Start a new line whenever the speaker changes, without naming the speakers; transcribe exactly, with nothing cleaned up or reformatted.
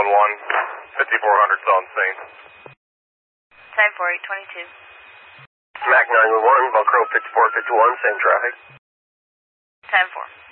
one, fifty-four hundred on scene.
ten four, eight twenty-two.
Mac nine one one, Buckrow fifty-four fifty-one, same traffic.
ten four.